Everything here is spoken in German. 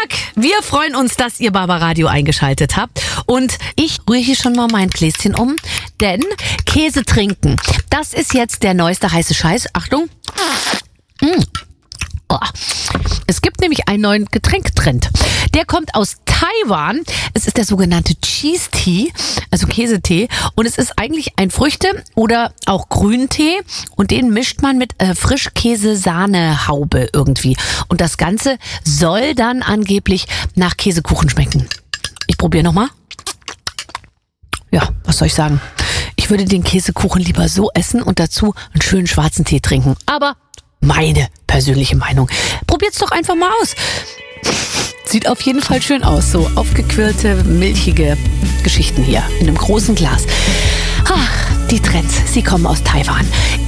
Wir freuen uns, dass ihr Barbaradio eingeschaltet habt. Und ich rühre hier schon mal mein Gläschen um, denn Käse trinken, das ist jetzt der neueste heiße Scheiß. Achtung. Oh. Es gibt nämlich einen neuen Getränktrend. Der kommt aus Taiwan. Es ist der sogenannte Cheese Tea, also Käsetee. Und es ist eigentlich ein Früchte- oder auch Grüntee. Und den mischt man mit Frischkäse-Sahnehaube irgendwie. Und das Ganze soll dann angeblich nach Käsekuchen schmecken. Ich probiere nochmal. Ja, was soll ich sagen? Ich würde den Käsekuchen lieber so essen und dazu einen schönen schwarzen Tee trinken. Aber meine persönliche Meinung. Probiert's doch einfach mal aus. Sieht auf jeden Fall schön aus. So aufgequirlte, milchige Geschichten hier in einem großen Glas. Ach, die Trends, sie kommen aus Taiwan.